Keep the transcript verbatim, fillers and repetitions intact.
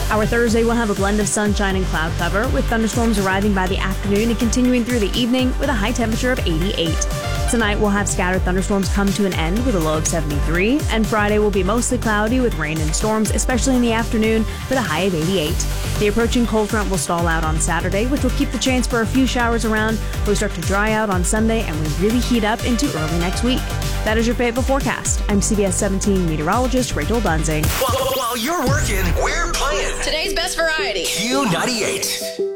Our Thursday will have a blend of sunshine and cloud cover, with thunderstorms arriving by the afternoon and continuing through the evening with a high temperature of eighty-eight. Tonight we'll have scattered thunderstorms come to an end with a low of seventy-three, and Friday will be mostly cloudy with rain and storms, especially in the afternoon, with a high of eighty-eight. The approaching cold front will stall out on Saturday, which will keep the chance for a few showers around. We start to dry out on Sunday, and we really heat up into early next week. That is your Fayetteville forecast. I'm C B S seventeen meteorologist Rachel Bunzing. While, while you're working, we're playing today's best variety. Q ninety-eight.